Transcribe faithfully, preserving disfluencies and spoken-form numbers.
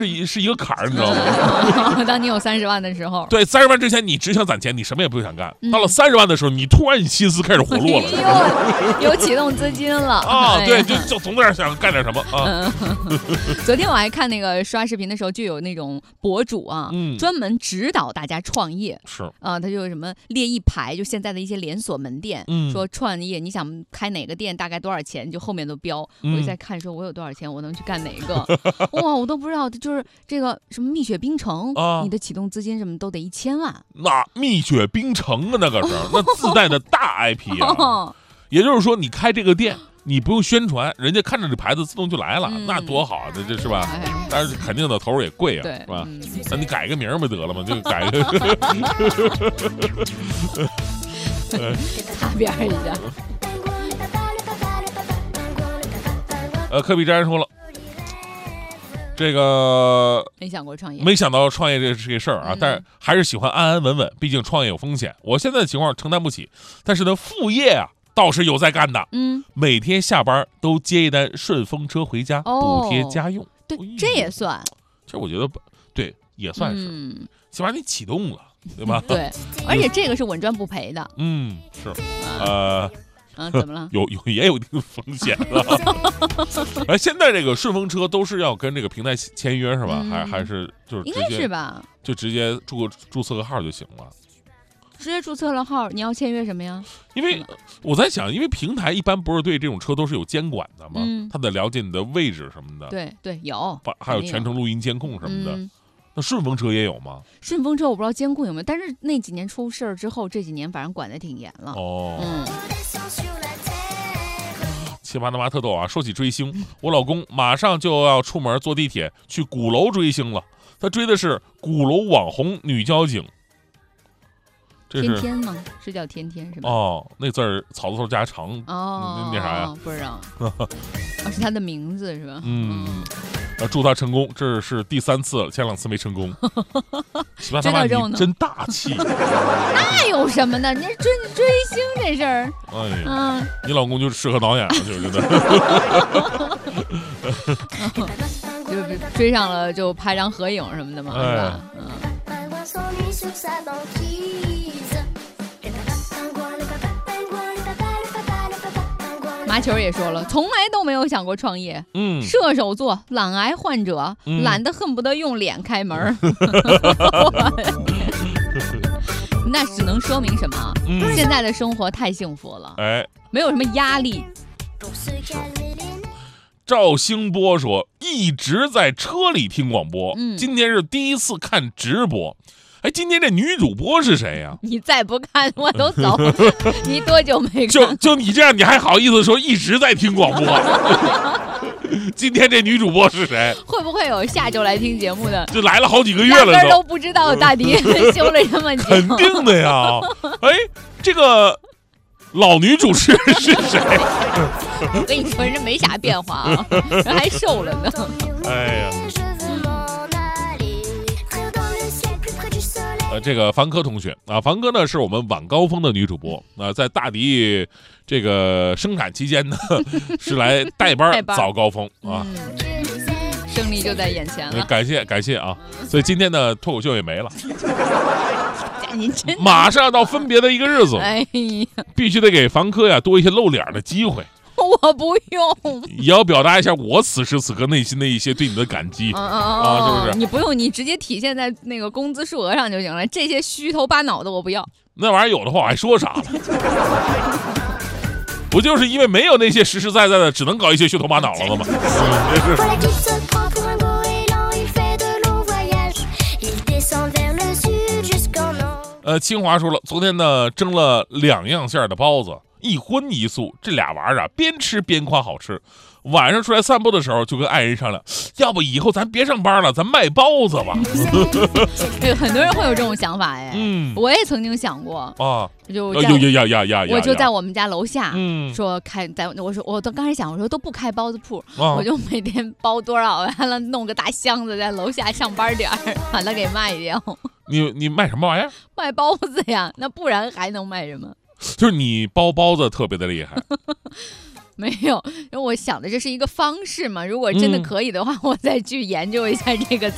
是一是一个坎儿，你知道吗？ 当你有三十万的时候， 对，三十万之前你只想攒钱，你什么也不想干。 嗯、 到了三十万的时候，你突然心思开始活络了， 哎、有启动资金了啊！哎、对，就就总在那想干点什么啊。 嗯、昨天我还看那个刷视频的时候，就有那种博主啊，嗯、专门指导大家创业。 是啊，他就什么列一排，就现在的一些连锁门店，嗯、说创业你想开哪个店，大概多少钱，就后面都标。嗯、我就在看，说我有多少钱，我能去干哪个？哇，我都不知道，就是这个什么蜜雪冰城，啊、你的启动资金什么都得一千万。 那蜜雪冰城啊，那个是那自带的大 I P 啊。也就是说，你开这个店，你不用宣传，人家看着这牌子自动就来了，嗯、那多好啊！这这是吧？但是肯定的头也贵啊，是吧？嗯、那你改个名不得了吗？就改个擦边一下。 呃，科比詹说了。这个没想过创业， 没想到创业这这事儿啊，嗯、但是还是喜欢安安稳稳，毕竟创业有风险。我现在的情况承担不起，但是呢，副业啊倒是有在干的。嗯，每天下班都接一单顺风车回家， 哦、 补贴家用。 对，这也算。 其实我觉得，对，也算是，嗯、起码你启动了，对吧？ 对，而且这个是稳赚不赔的。 嗯，是，呃。 啊，怎么了？ 有有也有一定风险了。哎，现在这个顺风车都是要跟这个平台签约是吧？嗯、还还是就是应该是吧？ 就直接注注册个号就行了。 直接注册了号，你要签约什么呀？ 因为我在想，因为平台一般不是对这种车都是有监管的嘛，嗯、他得了解你的位置什么的。 对对，有， 还有全程录音监控什么的。嗯、那顺风车也有吗？ 顺风车我不知道监控有没有，但是那几年出事儿之后，这几年反正管得挺严了。 哦，嗯。奇葩大妈特逗啊！说起追星，我老公马上就要出门坐地铁去鼓楼追星了。他追的是鼓楼网红女交警。这是天天吗？是叫天天是吧？ 哦，那字儿草字头加长。 哦， 那那啥呀？ 不知道。哦，是他的名字是吧？ 嗯。呃，祝他成功，这是第三次了，前两次没成功。奇葩大妈，你真大气。 那有什么的？你追追星这事儿， 哎呀，嗯，你老公就适合导演了，就是真的。 就追上了就拍张合影什么的嘛，是吧？嗯。麻球也说了，从来都没有想过创业。嗯，射手座，懒癌患者，嗯、懒得恨不得用脸开门。那只能说明什么？嗯、现在的生活太幸福了，哎，没有什么压力。 赵兴波说，一直在车里听广播，嗯、今天是第一次看直播。哎，今天这女主播是谁呀、啊？ 你再不看我都走。你多久没看？ 就就你这样，你还好意思说一直在听广播？今天这女主播是谁？ 会不会有下周来听节目的？ 就来了好几个月了都， 压根都不知道大迪休了这么久。 肯定的呀。哎，这个老女主持人是谁？ 我跟你说，人没啥变化啊，人还瘦了呢。 哎呀。呃，这个凡科同学啊，凡科呢是我们晚高峰的女主播啊、呃，在大迪这个生产期间呢，是来代班早高峰啊、嗯， 胜利就在眼前了。 感谢感谢啊！所以今天的脱口秀也没了， 您真马上要到分别的一个日子，哎呀，必须得给凡科呀多一些露脸的机会。 我不用， 也要表达一下我此时此刻内心的一些对你的感激、嗯、啊，是不是？ 你不用，你直接体现在那个工资数额上就行了。这些虚头巴脑的我不要。 那玩意儿有的话我还说啥了？不就是因为没有那些实实在在的，只能搞一些虚头巴脑了的吗？呃，清华说了，昨天呢蒸了两样馅的包子。一荤一素，这俩玩意儿啊，边吃边夸好吃。晚上出来散步的时候，就跟爱人商量，要不以后咱别上班了，咱卖包子吧。 对，很多人会有这种想法哎。嗯，我也曾经想过啊，就呀呀呀呀呀， 我就在我们家楼下，嗯，说开在，我说我都刚才想，我说都不开包子铺，啊、我就每天包多少，完了弄个大箱子在楼下上班点儿，把它给卖掉。 你你卖什么玩意儿？ 卖包子呀，那不然还能卖什么？ 就是你包包子特别的厉害。 没有，因为我想的这是一个方式嘛，如果真的可以的话、嗯、我再去研究一下这个怎